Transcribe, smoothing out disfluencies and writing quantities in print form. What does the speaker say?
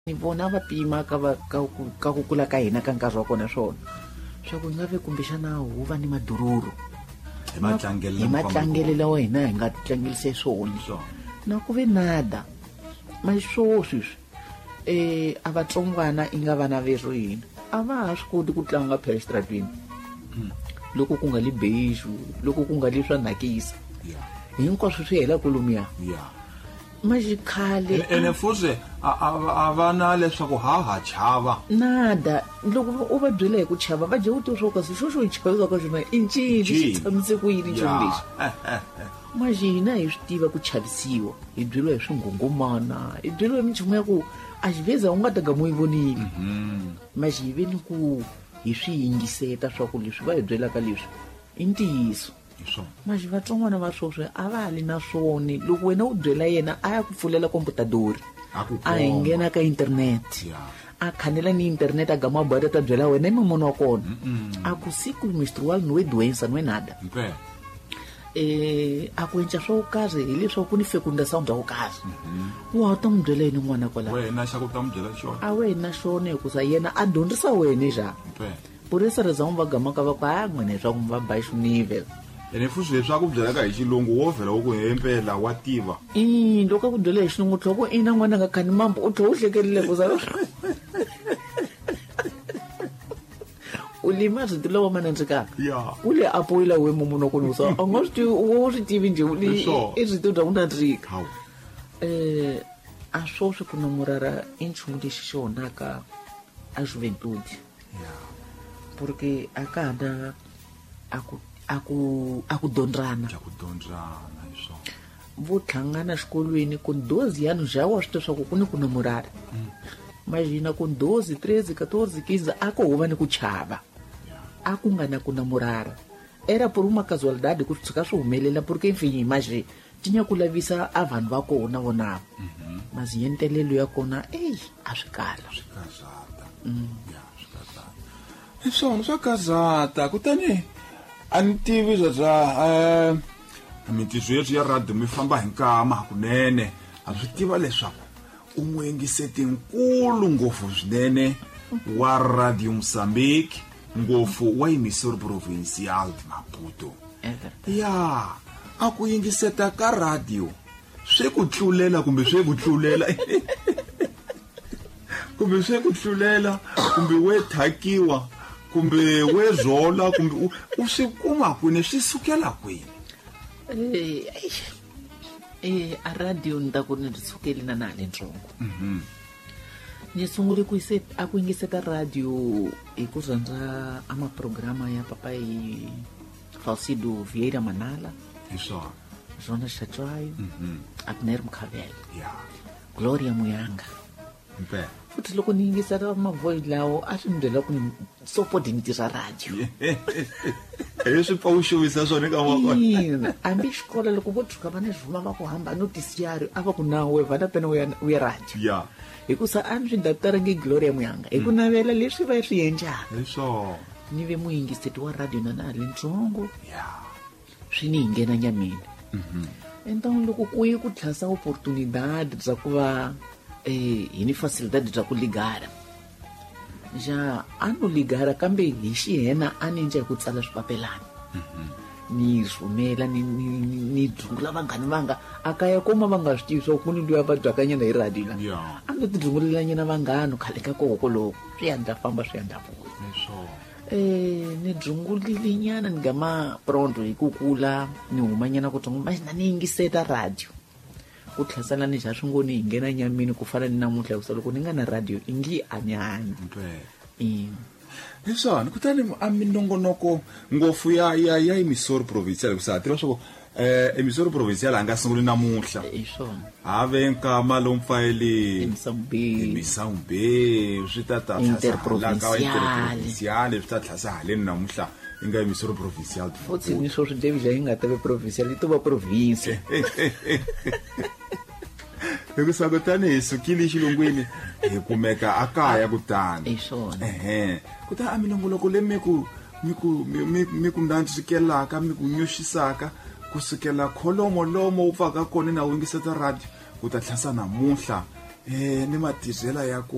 ni vona va pima ka ku kula ka hina ka nkarhi wa kona swona swa ku nga ve kumbexana huva ni madururu hi matlangelo lawa hina hi nga tlangelise swona na ku ve nada maswoswi a vatsongwana i nga vana verho hina a va ha swi koti ku tlanga phela exitratweni loko ku nga li bexu loko ku nga li swa nakisa hinkwaswo swi hela kolomiya maxikhale ene futhi a vana leswaku ha chava nada loko u va byela hi ku chava va je u tiva swo kasi xo hi chavisa ka xona i ncini xi tshamise ku yini nchumu lexi maxina hi swi tiva ku chavisiwa hi byeriwa hi swingongomana hi byeriwa hi minchumu ya ku a xi veza u nga ta gamo yi vonile maxi hi ve ni ku hi swi yingiseta swa ku leswi va hi byelaka leswi i ntiyiso maxi vatson'wana va swoswi a va hali na swona loko wena u byela yena a ya ku pfulela komputadori a hi nghena ka internete a khanela ni internete a gama boda ta byela wena i mamoni wa kona a ku siku menstrual no doença no é nada a ku endla swo karhi hi leswaku ku ni fecundação bya ku karhi wa ta n'wi byela yini n'wana kwala wena xa ku ta n'wi byela xona a wena xona hikusa yena a dyondzisa wena ja purisa rezan'wi va gamaka va ku a n'wina leswaku mi va ba xinive ene futhi leswaku byelaka hi xilungu wo vhela wo ku hempela wa tiva loko a ku byela hi xilungu tlhoko ina n'wana nga khani mambo u tlhela u hlekerile ku za u lima swi tilo wa manandzikaka u le apoyila we mumuna ku nusa a nga swi tivi wo swi tivi nje i swi tivi bya ku nandzika a swo swi ku namurara i nchumu lexi xi onhaka a juventude porque a ka hana a ku dondrana vo tlhangana xikolweni ku 12 anos já wa swi tiva swa ku ku ni ku namurara imagina ku 12 13 14 15 a ko huva ni ku chava a ku nga na ku namurara era por uma casualidade ku tshuka swi humelela porque enfim imagine tinya ku lavisa a vanhu va kona vonavo mas yentelelo ya kona a swi kala swona swa kazata kutani a ni tivi bya mintirho yethu ya radio mi famba hi nkama kunene a swi tiva leswaku u n'wingiseti nkulu ngopfu swinene wa Radio Moçambique ngopfu wa emissora provincial de Maputo a ku yingiseta ka radio swi ku tlulela kumbe swi ku tlulela kumbe swi ku tlulela kumbe we thakiwa kumbe we zola kumbe u swi kuma kwini swi sukela kwini a radio ni ta ku ni sukeli na le ntsongo ni sungule ku yingiseta radio hi ku rhandza a maprograma ya papa hi Falcido Vieira Manala Jonas Chachoayo Abner Mkhavela Gloria Muyanga futhi loko ni yingiseta mavoyi lawo a swi ni byela ku ni sopodi ni tirha radio swi pawuxovisa swona ka wakona hambi xikola loko vo tshuka va ni zvuma va ku hamba notisiari a va ku nawe vana pena u ya radio hikusa a ni swi datarangi Gloria Muyanga hi ku navela leswi va swi endlaka ni ve muyingiseti wa radio na le ntsongo swi ni nghena nyameni então loko ku yi ku tlhasa oportunidade bya ku va hi ni facilidade bya ku ligara ja a no ligara kambe hi xihena a ni nja hi ku tsala swipapelani ni rhumela ni dzungula vanghani vanga a kaya koma va nga swi tivi swa ku ni luya va byakanyana hi radio la a ni ti dzungulelanyana vanghano khale ka koko loko swi yandla famba swi yandla vuya ni dzungulile nyana ni gama pronto hi ku kula ni humanyana ku tsongo na ni yingiseta radio ku tlhasana ni xa swingoni hi nghena nyamini ku fana ni namuntlha hikusa loko ni nga na radio i ngi anyanyi leswani kutani a minongonoko ngopfu ya emissora provincial hikusa a tiva swa ku emissora provincial a nga sunguli namuntlha have nkama lomu fayele Emisawumbe swi ta ta interprovincial swi ta tlhasa haleni namuntlha i nga emissora provincial futhi ni swo swi devila yi nga ta ve provincial yi to va province hikusa kutani hi sukile xilungwini hi kumeka a kaya kutani kutani a minongoloko leyi mi ku ndandzikelaka mi ku nyoxisaka kusukela kholomo lomo u pfaka kona na wingiseta radio ku ta tlhasa namuntlha ni matirhela ya ku